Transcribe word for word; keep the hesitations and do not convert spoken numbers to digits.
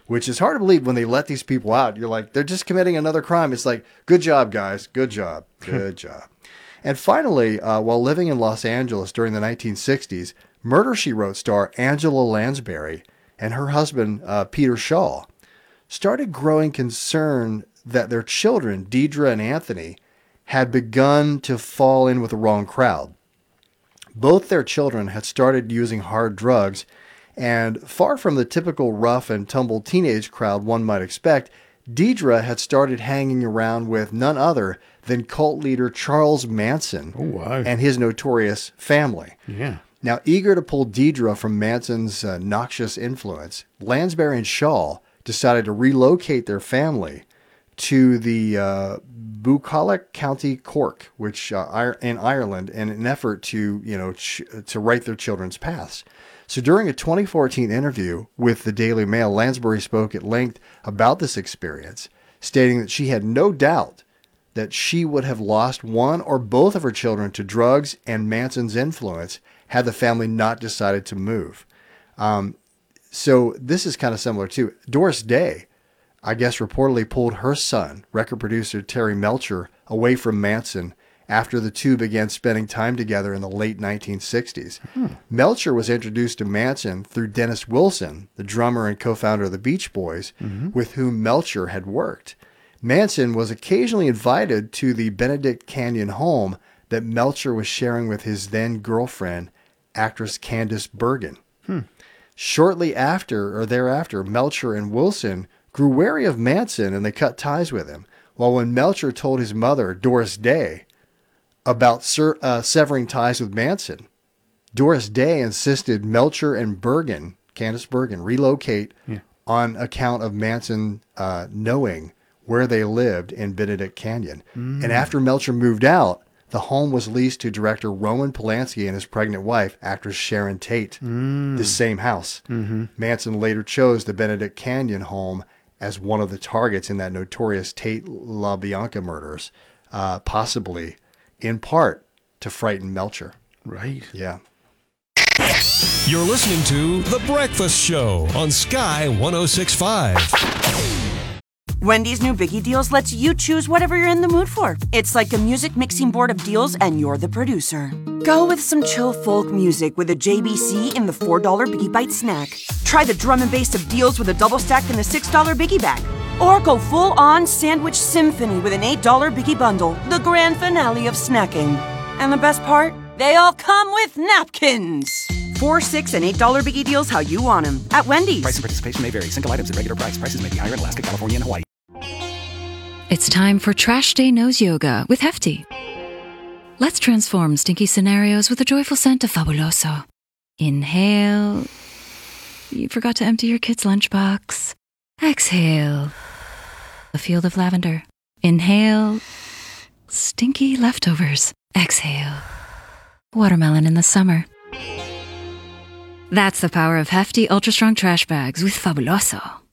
which is hard to believe when they let these people out. You're like, they're just committing another crime. It's like, good job, guys. Good job. Good job. And finally, uh, while living in Los Angeles during the nineteen sixties, Murder, She Wrote star Angela Lansbury and her husband, uh, Peter Shaw, started growing concern that their children, Deidre and Anthony, had begun to fall in with the wrong crowd. Both their children had started using hard drugs, and far from the typical rough and tumble teenage crowd one might expect, Deidre had started hanging around with none other than cult leader Charles Manson oh, wow. and his notorious family. Yeah. Now, eager to pull Deidre from Manson's uh, noxious influence, Lansbury and Shaw decided to relocate their family to the uh, Buccleuch County Cork, which uh, in Ireland, in an effort to, you know, ch- to right their children's paths. So during a twenty fourteen interview with the Daily Mail, Lansbury spoke at length about this experience, stating that she had no doubt that she would have lost one or both of her children to drugs and Manson's influence had the family not decided to move. Um, so this is kind of similar too. Doris Day, I guess, reportedly pulled her son, record producer Terry Melcher, away from Manson after the two began spending time together in the late nineteen sixties. Hmm. Melcher was introduced to Manson through Dennis Wilson, the drummer and co-founder of the Beach Boys, mm-hmm. with whom Melcher had worked. Manson was occasionally invited to the Benedict Canyon home that Melcher was sharing with his then-girlfriend, actress Candice Bergen. Hmm. Shortly after, or thereafter, Melcher and Wilson grew wary of Manson and they cut ties with him. While when Melcher told his mother, Doris Day, about ser- uh, severing ties with Manson, Doris Day insisted Melcher and Bergen, Candice Bergen, relocate yeah. on account of Manson uh, knowing where they lived in Benedict Canyon. Mm. And after Melcher moved out, the home was leased to director Roman Polanski and his pregnant wife, actress Sharon Tate, mm. the same house. Mm-hmm. Manson later chose the Benedict Canyon home as one of the targets in that notorious Tate LaBianca murders, uh, possibly in part to frighten Melcher. Right. Yeah. You're listening to The Breakfast Show on Sky one oh six point five. Wendy's new Biggie Deals lets you choose whatever you're in the mood for. It's like a music mixing board of deals, and you're the producer. Go with some chill folk music with a J B C in the four dollar Biggie Bite snack. Try the drum and bass of deals with a double stack in the six dollar Biggie Bag. Or go full-on sandwich symphony with an eight dollar Biggie Bundle, the grand finale of snacking. And the best part? They all come with napkins. Four, six, and eight dollar Biggie Deals how you want them at Wendy's. Price and participation may vary. Single items at regular price. Prices may be higher in Alaska, California, and Hawaii. It's time for Trash Day Nose Yoga with Hefty. Let's transform stinky scenarios with a joyful scent of Fabuloso. Inhale. You forgot to empty your kid's lunchbox. Exhale. A field of lavender. Inhale. Stinky leftovers. Exhale. Watermelon in the summer. That's the power of Hefty Ultra Strong Trash Bags with Fabuloso.